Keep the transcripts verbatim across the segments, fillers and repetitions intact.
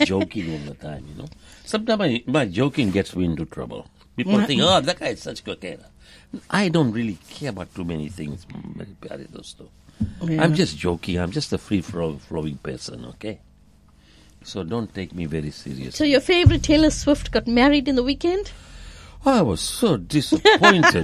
joking all the time, you know. Sometimes my, my joking gets me into trouble. People Yeah. think, oh, that guy is such coquera. I don't really care about too many things. Very pyare dosto. Yeah. I'm just joking. I'm just a free-flowing person, okay? So don't take me very seriously. So your favorite Taylor Swift got married in the weekend? I was so disappointed.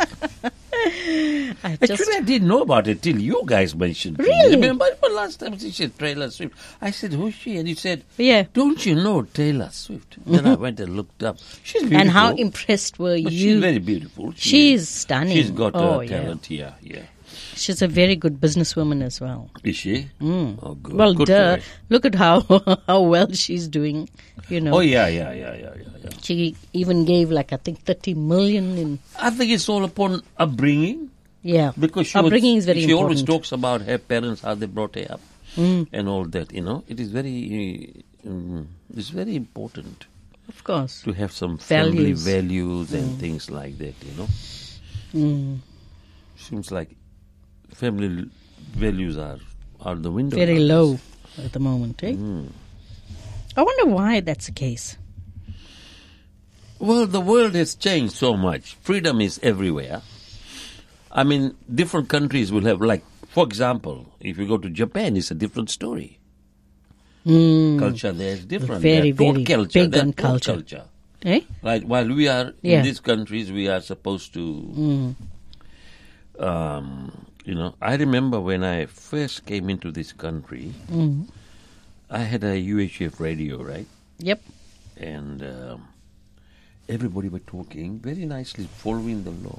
I just Actually, I didn't know about it till you guys mentioned it. Really? Remember the last time she said Taylor Swift? I said, who's she? And you said, Yeah. don't you know Taylor Swift? Then I went and looked up. She's beautiful. And how impressed were But you? she's very beautiful. She She's is. stunning. She's got Oh, uh, yeah. talent, yeah, yeah. She's a very good businesswoman as well. Is she? Mm. Oh, good. Well, good duh. for her. Look at how how well she's doing. You know, Oh, yeah, yeah, yeah, yeah, yeah, yeah. she even gave like I think thirty million in. I think it's all upon upbringing. Yeah, Because she, upbringing was, is very she important. always talks about her parents, how they brought her up, Mm. and all that. You know, it is very, uh, um, it's very important Of course. to have some family Values. values and things like that. You know, Mm. seems like family l- values are out the window. Very nowadays. low at the moment. Eh? Mm. I wonder why that's the case. Well, the world has changed so much. Freedom is everywhere. I mean, different countries will have, like, for example, if you go to Japan, it's a different story. Mm. Culture there is different. Very, They have very thought culture. big They have on thought culture. culture. Eh? Like, while we are Yeah. in these countries, we are supposed to, Mm. um, you know, I remember when I first came into this country, Mm. I had a U H F radio, right? Yep. And um, everybody were talking very nicely, following the law.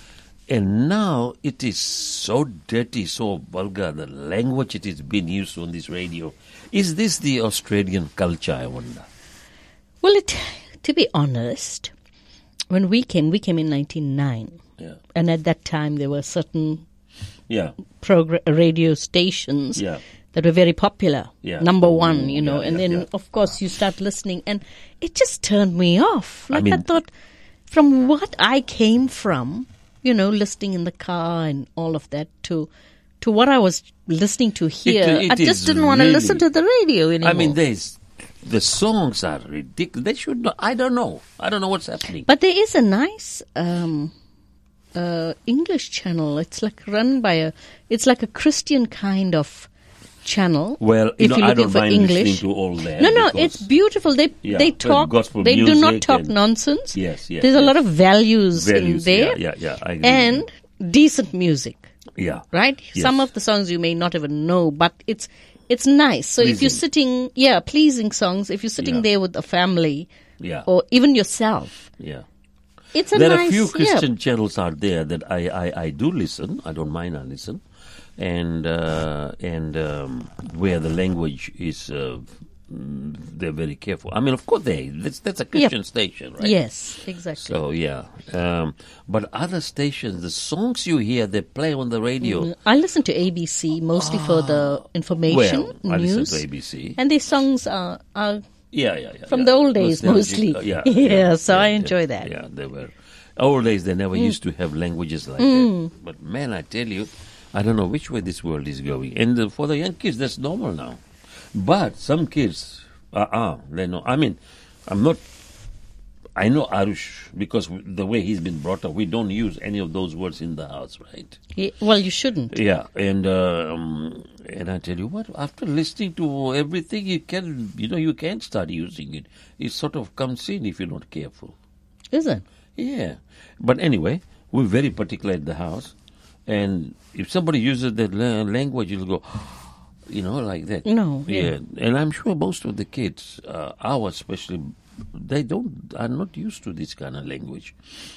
And now it is so dirty, so vulgar, the language it is being used on this radio. Is this the Australian culture, I wonder? Well, it, to be honest, when we came, we came in nineteen nine, Yeah. and at that time there were certain Yeah. progr- radio stations Yeah. that were very popular. Yeah. Number one, you know, Yeah, and yeah, then yeah. of course you start listening, and it just turned me off. I Like I, mean- thought, from what I came from, you know, listening in the car and all of that, to to what I was listening to here, it I just is didn't want to really- listen to the radio anymore. I mean, there's the songs are ridiculous. They should not. I don't know. I don't know what's happening. But there is a nice um, uh, English channel. It's like run by a. It's like a Christian kind of channel. Well, you if know, you're I looking don't for mind English. listening to all that. No, no, because- it's beautiful. They Yeah, they uh, talk. gospel They do not music talk and- nonsense. Yes, yes, There's a yes. lot of values, Values, in there, yeah, yeah, yeah, I agree. and decent music. Yeah. Right? Yes. Some of the songs you may not even know, but it's it's nice. So if you're Pleasing. sitting, yeah, pleasing songs. If you're sitting Yeah. there with a family, Yeah. or even yourself, Yeah. it's a There nice. are a few yeah. Christian channels out there that I, I, I do listen. I don't mind I listen. And uh, and um, where the language is, uh, mm, they're very careful. I mean, of course, they that's, that's a Christian station, right? Yes, exactly. So, yeah. Um, but other stations, the songs you hear, they play on the radio. I listen to A B C mostly for the information, Well, I news, listen to A B C. and their songs are, are Yeah, yeah, yeah. from yeah. the old days Nostalgic, mostly. uh, yeah, Yeah, so I yeah, enjoy yeah, that. Yeah, they were. Old days, they never used to have languages like Mm. that. But man, I tell you, I don't know which way this world is going. And uh, for the young kids, that's normal now. But some kids, uh-uh, they know. I mean, I'm not. I know Arush because w- the way he's been brought up, we don't use any of those words in the house, right? Yeah, well, you shouldn't. Yeah, and um, and I tell you what, after listening to everything, you can, you know, you can start using it. It sort of comes in if you're not careful. Is it? Yeah, but anyway, we're very particular at the house, and if somebody uses that la- language, you'll go, you know, like that. No, yeah. yeah, and I'm sure most of the kids, uh, ours especially, they don't are not used to this kind of language.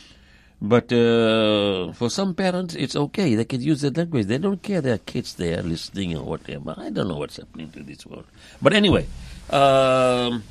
But uh, for some parents, it's okay. They can use that language. They don't care their kids there listening or whatever. I don't know what's happening to this world. But anyway, um,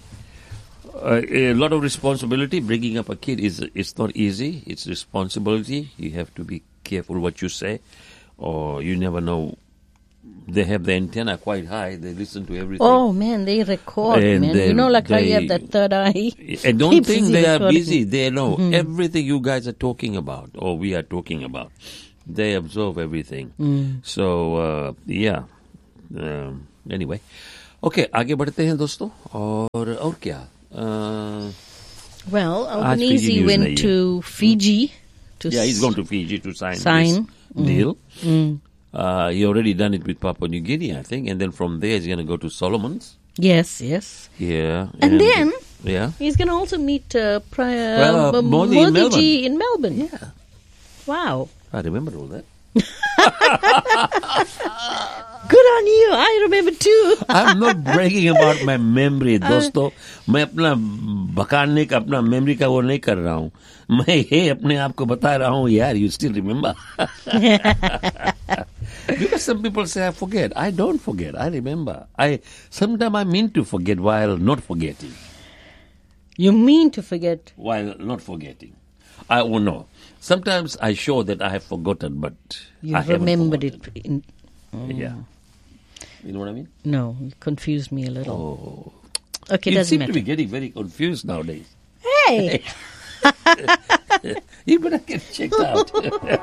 uh, a lot of responsibility. Bringing up a kid is it's not easy. It's responsibility. You have to be careful what you say, or you never know. They have the antenna quite high. They listen to everything. Oh man, they record, And man. they- You know, like how you have they- that third eye. And don't Keeps think busy they are recording. busy. They know everything you guys are talking about or we are talking about. They absorb everything. So, uh, yeah. Um, anyway. Okay okay, आगे बढ़ते हैं दोस्तों और और क्या uh, well आज Albanese Fiji news went नहीं है. to Fiji to yeah he's s- gone to Fiji to sign, sign. this deal. Mm. Uh, he already done it with Papua New Guinea, I think, and then from there he's going to go to Solomons. Yes, yes. Yeah, And then yeah, he's going to also meet uh, Pri- Well, uh, Modi in Modi ji Melbourne. in Melbourne. yeah. Wow. I remember all that. Good on you. I remember too. I'm not bragging about my memory, दोस्तों. मैं अपना बकाने का अपना memory का वो नहीं कर रहा हूँ. मैं ये अपने आप को बता रहा हूँ यार. You still remember? Because some people say I forget. I don't forget. I remember. I sometimes I mean to forget while not forgetting. You mean to forget? While not forgetting. I will know. Sometimes I show that I have forgotten, but You I haven't remembered it. forgotten. In, Yeah. You know what I mean? no, you confused me a little. Oh. Okay, You doesn't seem matter. to be getting very confused nowadays. Hey! You better get checked out.